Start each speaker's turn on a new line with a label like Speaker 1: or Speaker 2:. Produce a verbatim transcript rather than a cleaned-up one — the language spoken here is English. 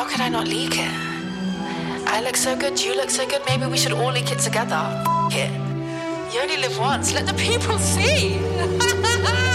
Speaker 1: How could I not leak it? I look so good, you look so good, maybe we should all leak it together. F- it. You only live once, let the people see.